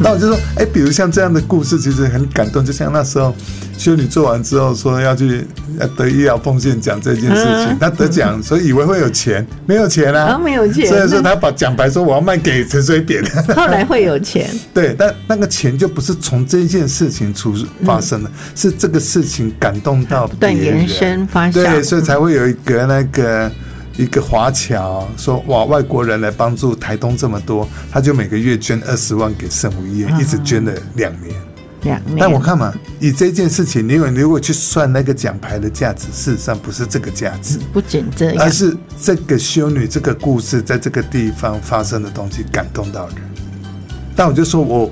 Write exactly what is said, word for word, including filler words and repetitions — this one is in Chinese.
那我就说，哎，比如像这样的故事，其实很感动。就像那时候修女做完之后说要去要得医疗奉献奖这件事情，她得奖，所以以为会有钱，没有钱啊， 哦、没有钱。 所以说她把奖牌说我要卖给陈水扁。 后来会有钱， 对，但那个钱就不是从这件事情出发生的，嗯、是这个事情感动到别人， 不断延伸发酵， 对，所以才会有一个那个。一个华侨说哇，外国人来帮助台东这么多，他就每个月捐二十万给圣母医院，一直捐了两年。 两年。 但我看嘛，以这件事情，你如果去算那个奖牌的价值，事实上不是这个价值， 不仅这样， 而是这个修女这个故事在这个地方发生的东西感动到人。但我就说我